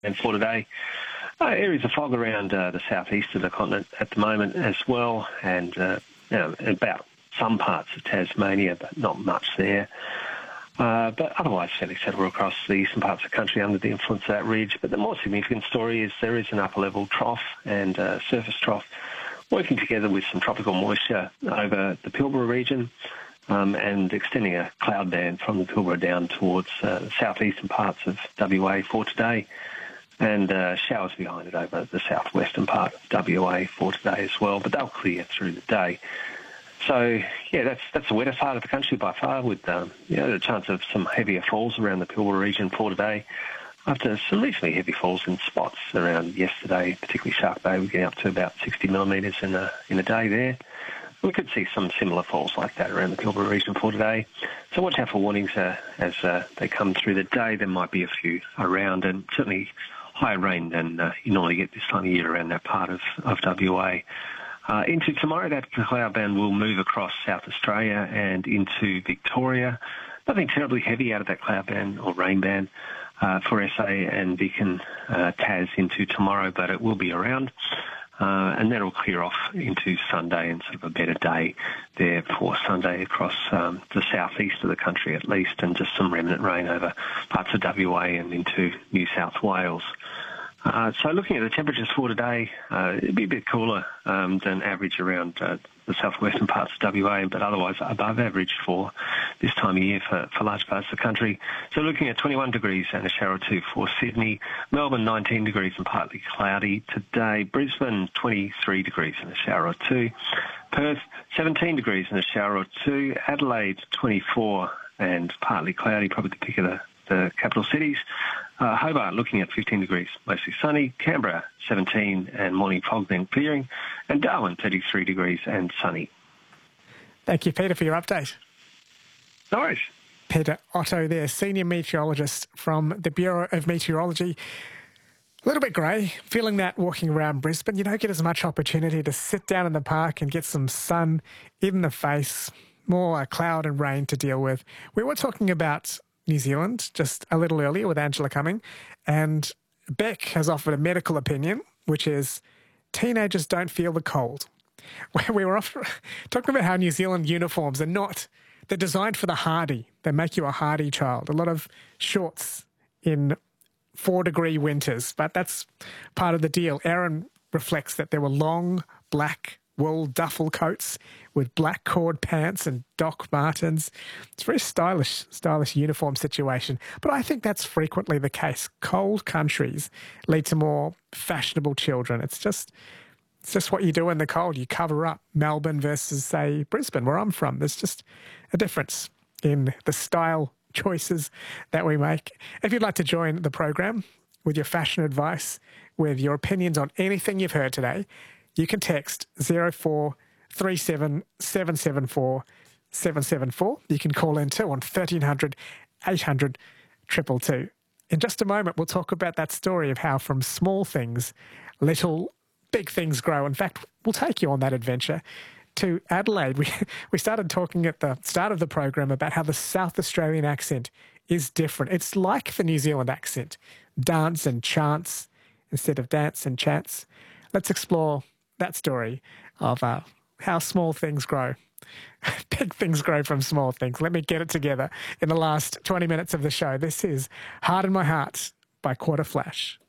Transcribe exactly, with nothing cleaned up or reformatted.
and for today. Uh, areas of fog around uh, the southeast of the continent at the moment as well, and uh, you know, about some parts of Tasmania, but not much there. Uh, but otherwise fairly settled across the eastern parts of the country under the influence of that ridge. But the more significant story is there is an upper-level trough and uh, surface trough working together with some tropical moisture over the Pilbara region um, and extending a cloud band from the Pilbara down towards uh, the southeastern parts of W A for today, and uh, showers behind it over the southwestern part of W A for today as well, but they'll clear through the day. So, yeah, that's that's the wettest part of the country by far, with um, you know, the chance of some heavier falls around the Pilbara region for today, after some reasonably heavy falls in spots around yesterday, particularly Shark Bay. We're getting up to about sixty millimetres in a, in a day there. We could see some similar falls like that around the Pilbara region for today. So watch out for warnings uh, as uh, they come through the day. There might be a few around, and certainly higher rain than uh, you normally get this time of year around that part of, of W A. Uh, into tomorrow, that cloud band will move across South Australia and into Victoria. Nothing terribly heavy out of that cloud band or rain band uh, for S A and Vic and uh, Tas into tomorrow, but it will be around. Uh, and that'll clear off into Sunday, and sort of a better day there for Sunday across um, the southeast of the country at least, and just some remnant rain over parts of W A and into New South Wales. Uh, so looking at the temperatures for today, uh, it'd be a bit cooler um, than average around uh, the southwestern parts of W A, but otherwise above average for this time of year for, for large parts of the country. So looking at twenty-one degrees and a shower or two for Sydney, Melbourne nineteen degrees and partly cloudy today, Brisbane twenty-three degrees and a shower or two, Perth seventeen degrees and a shower or two, Adelaide twenty-four and partly cloudy, probably the pick of the, the capital cities. Uh, Hobart looking at fifteen degrees, mostly sunny. Canberra seventeen and morning fog then clearing. And Darwin thirty-three degrees and sunny. Thank you, Peter, for your update. No worries. Peter Otto there, Senior Meteorologist from the Bureau of Meteorology. A little bit grey, feeling that walking around Brisbane. You don't get as much opportunity to sit down in the park and get some sun in the face. More cloud and rain to deal with. We were talking about New Zealand just a little earlier with Angela Cumming, and Beck has offered a medical opinion, which is teenagers don't feel the cold. We were off talking about how New Zealand uniforms are not, they're designed for the hardy. They make you a hardy child. A lot of shorts in four degree winters, but that's part of the deal. Aaron reflects that there were long black wool duffel coats with black cord pants and Doc Martens. It's a very stylish, stylish uniform situation. But I think that's frequently the case. Cold countries lead to more fashionable children. It's just, it's just what you do in the cold. You cover up. Melbourne versus, say, Brisbane, where I'm from. There's just a difference in the style choices that we make. If you'd like to join the program with your fashion advice, with your opinions on anything you've heard today, you can text zero four three seven seven seven four seven seven four. You can call in too on thirteen hundred eight hundred two two two. In just a moment, we'll talk about that story of how from small things, little big things grow. In fact, we'll take you on that adventure to Adelaide. We, we started talking at the start of the program about how the South Australian accent is different. It's like the New Zealand accent, dance and chants instead of dance and chants. Let's explore that story of uh, how small things grow. Big things grow from small things. Let me get it together in the last twenty minutes of the show. This is Heart in My Heart by Quarter Flash.